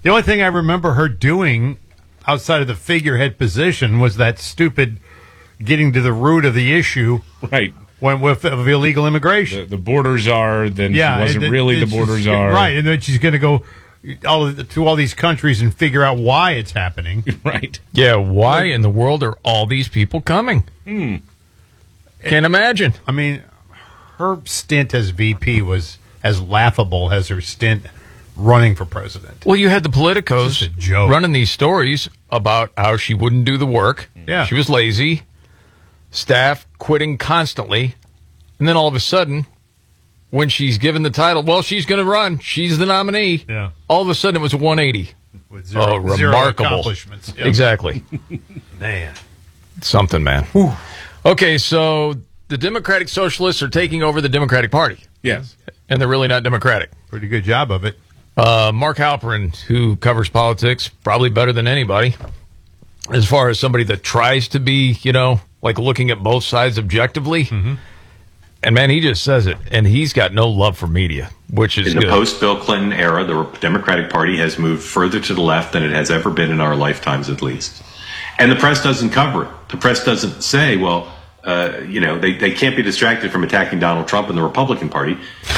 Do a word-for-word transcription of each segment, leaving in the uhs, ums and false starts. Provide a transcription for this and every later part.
The only thing I remember her doing outside of the figurehead position was that stupid getting to the root of the issue. Right. When with of illegal immigration. The, the borders are, then yeah, she wasn't it, really it, the borders she's, are. Right, and then she's going to go all of the, to all these countries and figure out why it's happening. Right. Yeah, why in the world are all these people coming? Hmm. Can't imagine. I mean, her stint as V P was as laughable as her stint running for president. Well, you had the politicos Just a joke. running these stories about how she wouldn't do the work. Yeah. She was lazy. Staff quitting constantly. And then all of a sudden, when she's given the title, well, she's going to run. She's the nominee. Yeah. All of a sudden, it was a one eighty. With zero, oh, zero remarkable. accomplishments. Yep. Exactly. Man. Something, man. Whew. Okay, so the Democratic Socialists are taking over the Democratic Party. Yes. And they're really not Democratic. Pretty good job of it. Uh, Mark Halperin, who covers politics probably better than anybody, as far as somebody that tries to be, you know, like looking at both sides objectively. Mm-hmm. And, man, he just says it. And he's got no love for media, which is in the good. post-Bill Clinton era, the Democratic Party has moved further to the left than it has ever been in our lifetimes, at least. And the press doesn't cover it. The press doesn't say, well, uh, you know, they, they can't be distracted from attacking Donald Trump and the Republican Party,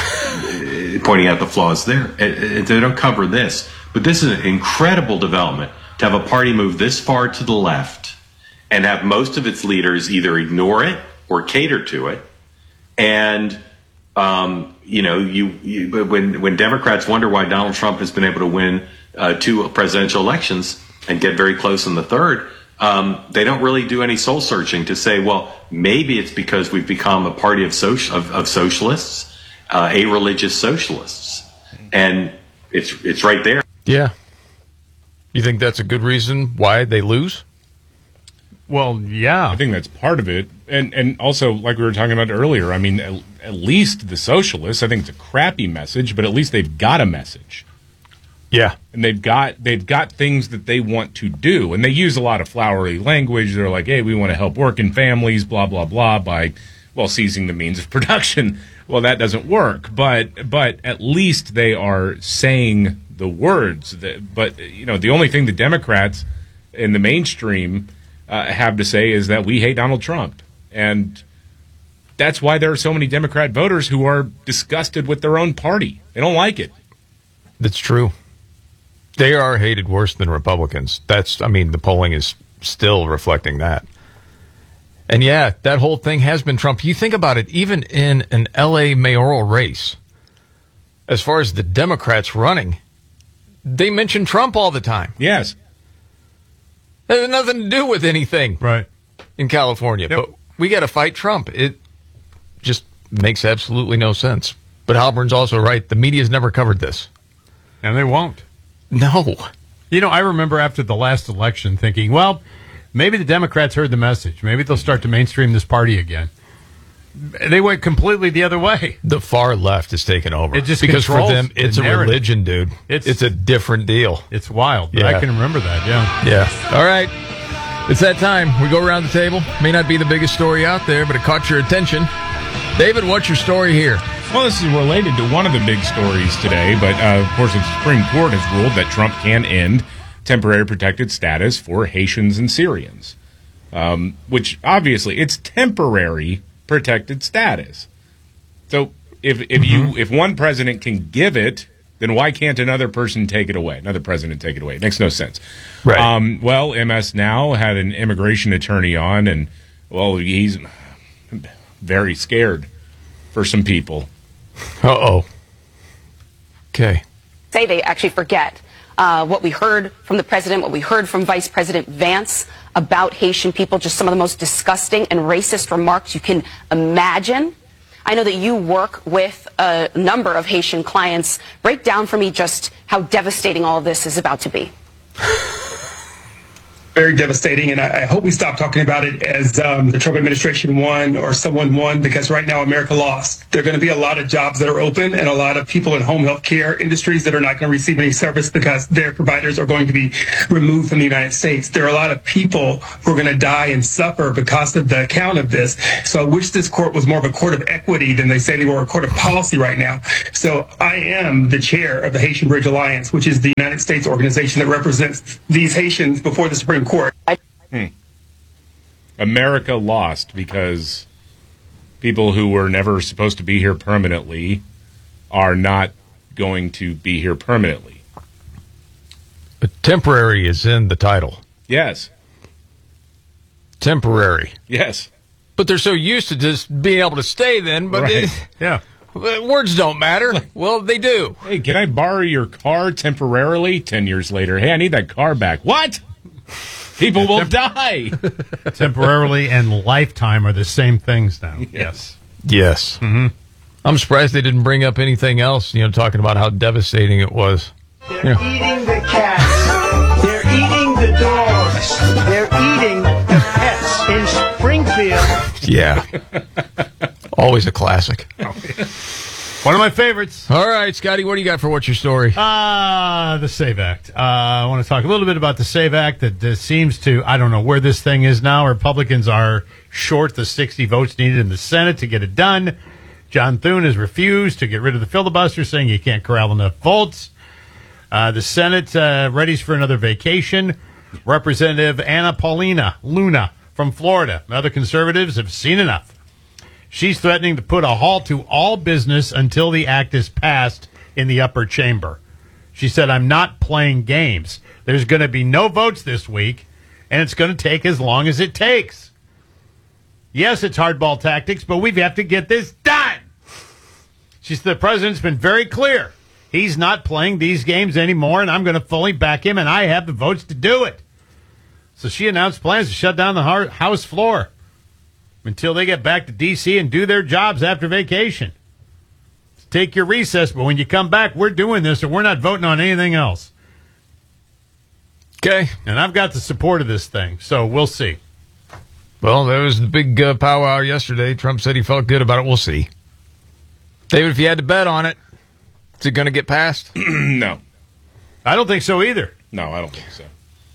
pointing out the flaws there. They don't cover this. But this is an incredible development to have a party move this far to the left and have most of its leaders either ignore it or cater to it. And, um, you know, you, you when when Democrats wonder why Donald Trump has been able to win uh, two presidential elections and get very close in the third, um, they don't really do any soul searching to say, well, maybe it's because we've become a party of social of, of socialists, uh, a-religious socialists, and it's it's right there. Yeah. You think that's a good reason why they lose? Well, yeah. I think that's part of it. And and also, like we were talking about earlier, I mean, at, at least the socialists, I think it's a crappy message, but at least they've got a message. Yeah. And they've got they've got things that they want to do. And they use a lot of flowery language. They're like, hey, we want to help working families, blah, blah, blah, by, well, seizing the means of production. Well, that doesn't work. But but at least they are saying the words. That, but, you know, the only thing the Democrats in the mainstream uh, have to say is that we hate Donald Trump. And that's why there are so many Democrat voters who are disgusted with their own party. They don't like it. That's true. They are hated worse than Republicans. That's, I mean, the polling is still reflecting that. And yeah, that whole thing has been Trump. You think about it, even in an L A mayoral race, as far as the Democrats running, they mention Trump all the time. Yes. It has nothing to do with anything. Right. In California. Yep. But we got to fight Trump. It just makes absolutely no sense. But Halperin's also right. The media's never covered this. And they won't. No. You know, I remember after the last election thinking, well, maybe the Democrats heard the message. Maybe they'll start to mainstream this party again. They went completely the other way. The far left is taking over. It just because for them, it's the a religion, dude. It's, it's a different deal. It's wild. But yeah. I can remember that, yeah. Yeah. All right. It's that time. We go around the table. May not be the biggest story out there, but it caught your attention. David, what's your story here? Well, this is related to one of the big stories today, but uh, of course the Supreme Court has ruled that Trump can end temporary protected status for Haitians and Syrians, um, which obviously it's temporary protected status. So if if mm-hmm. you if one president can give it, then why can't another person take it away? Another president take it away? It makes no sense. Right. Um, well, M S Now had an immigration attorney on, and well, he's very scared for some people. Uh-oh. Okay. Say they actually forget uh, what we heard from the president, what we heard from Vice President Vance about Haitian people, just some of the most disgusting and racist remarks you can imagine. I know that you work with a number of Haitian clients. Break down for me just how devastating all of this is about to be. very devastating, and I, I hope we stop talking about it as um, the Trump administration won or someone won, because right now America lost. There are going to be a lot of jobs that are open and a lot of people in home health care industries that are not going to receive any service because their providers are going to be removed from the United States. There are a lot of people who are going to die and suffer because of the account of this. So I wish this court was more of a court of equity than they say they were a court of policy right now. So I am the chair of the Haitian Bridge Alliance, which is the United States organization that represents these Haitians before the Supreme Court. Hmm. America lost because people who were never supposed to be here permanently are not going to be here permanently. Temporary is in the title. Yes. Temporary. Yes. But they're so used to just being able to stay then, but Right. it, Yeah. words don't matter. Well, they do. Hey, can I borrow your car temporarily? Ten years later, hey, I need that car back. What? People will die. Temporarily and lifetime are the same things now. Yes. Yes. Mm-hmm. I'm surprised they didn't bring up anything else, you know, talking about how devastating it was. They're Yeah. eating the cats. They're eating the dogs. They're eating the pets in Springfield. Yeah. Always a classic. One of my favorites. All right, Scotty, what do you got for What's Your Story? Uh, the SAVE Act. Uh, I want to talk a little bit about the SAVE Act that uh, seems to, I don't know where this thing is now. Republicans are short the sixty votes needed in the Senate to get it done. John Thune has refused to get rid of the filibuster, saying you can't corral enough votes. Uh, the Senate uh, readies for another vacation. Representative Anna Paulina Luna from Florida and other conservatives have seen enough. She's threatening to put a halt to all business until the act is passed in the upper chamber. She said, I'm not playing games. There's going to be no votes this week, and it's going to take as long as it takes. Yes, it's hardball tactics, but we have to get this done. She said, the president's been very clear. He's not playing these games anymore, and I'm going to fully back him, and I have the votes to do it. So she announced plans to shut down the House floor until they get back to D C and do their jobs after vacation. Take your recess, but when you come back, we're doing this, or we're not voting on anything else. Okay. And I've got the support of this thing, so we'll see. Well, there was the big uh, powwow yesterday. Trump said he felt good about it. We'll see. David, if you had to bet on it, is it going to get passed? No. I don't think so either. No, I don't think so.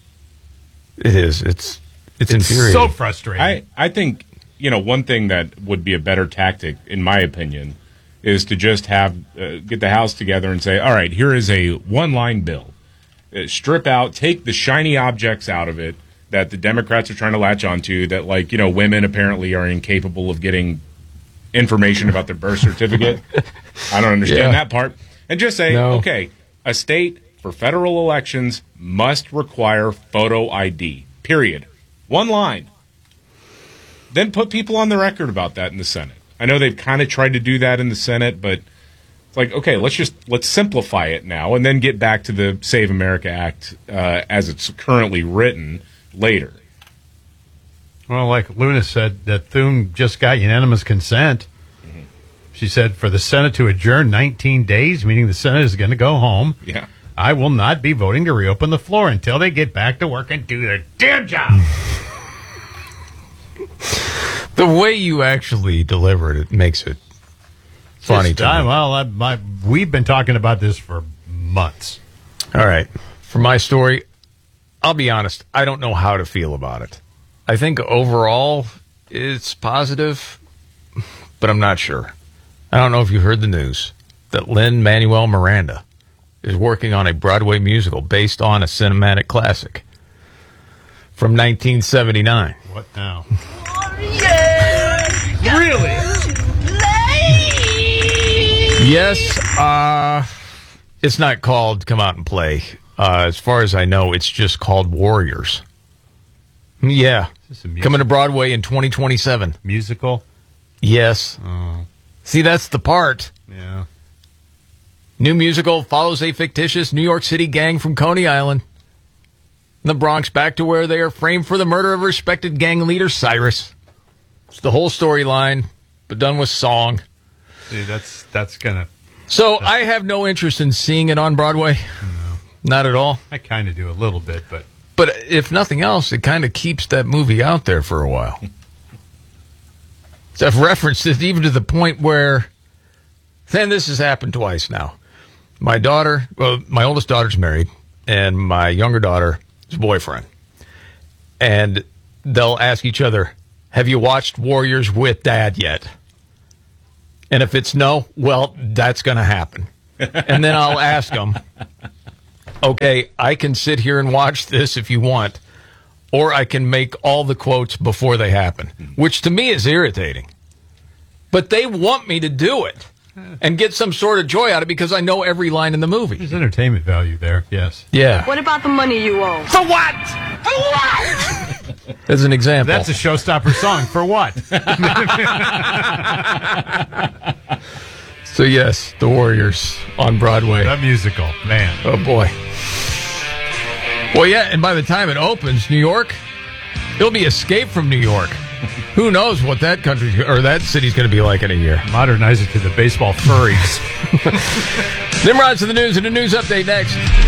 It is. It's it's, It's infuriating. so frustrating. I, I think, you know, one thing that would be a better tactic, in my opinion, is to just have uh, get the House together and say, all right, here is a one-line bill. Uh, strip out, take the shiny objects out of it that the Democrats are trying to latch onto, that, like, you know, women apparently are incapable of getting information about their birth certificate. I don't understand Yeah. that part. And just say, No. okay, a state for federal elections must require photo I D, period. One line. Then put people on the record about that in the Senate. I know they've kind of tried to do that in the Senate, but it's like, okay, let's just let's simplify it now and then get back to the Save America Act uh, as it's currently written later. Well, like Luna said, that Thune just got unanimous consent. Mm-hmm. She said for the Senate to adjourn nineteen days, meaning the Senate is going to go home. Yeah. I will not be voting to reopen the floor until they get back to work and do their damn job. The way you actually deliver it, it makes it funny Just, to I, me. well, I, my, we've been talking about this for months. All right. For my story, I'll be honest. I don't know how to feel about it. I think overall it's positive, but I'm not sure. I don't know if you heard the news that Lin-Manuel Miranda is working on a Broadway musical based on a cinematic classic from nineteen seventy-nine. What now? Really? Yes, uh, it's not called Come Out and Play. Uh, as far as I know, it's just called Warriors. Yeah. Is this a music- Coming to Broadway in twenty twenty-seven. Musical? Yes. Oh, See, that's the part. yeah. New musical follows a fictitious New York City gang from Coney Island, the Bronx, back to where they are framed for the murder of respected gang leader Cyrus. It's the whole storyline, but done with song. See, that's that's gonna. So I have no interest in seeing it on Broadway. Not at all. I kind of do a little bit, but But if nothing else, it kind of keeps that movie out there for a while. So I've referenced it even to the point where, then this has happened twice now. My daughter, well, my oldest daughter's married, and my younger daughter's boyfriend. And they'll ask each other, have you watched Warriors with Dad yet? And if it's no, well, that's going to happen. And then I'll ask them, okay, I can sit here and watch this if you want, or I can make all the quotes before they happen, which to me is irritating. But they want me to do it and get some sort of joy out of it because I know every line in the movie. There's entertainment value there, yes. Yeah. What about the money you owe? For what? For what? As an example. That's a showstopper song. For what? So, yes, The Warriors on Broadway. That musical, man. Oh, boy. Well, yeah, and by the time it opens, New York, it'll be Escape from New York. Who knows what that country or that city's going to be like in a year. Modernize it to the baseball furries. Nimrod's to the news and a news update next.